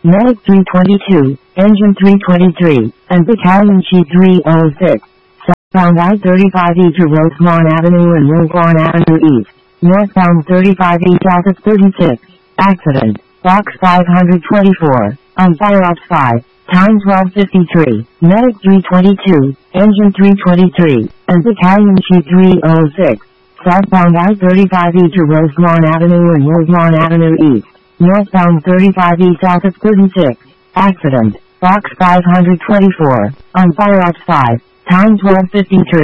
Medic 322, Engine 323, and Battalion Chief 306. Southbound I-35E to Rosemont Avenue and Rosemont Avenue East. Northbound 35E south of 36. Accident. Box 524. On Fire Ops 5. Time 12:53. Medic 322, Engine 323, and Battalion Chief 306. Southbound I-35E to Rosemont Avenue and Rosemont Avenue East. Northbound 35E south of 36. Accident. Box 524. On Fire Ops 5. Time 12:53.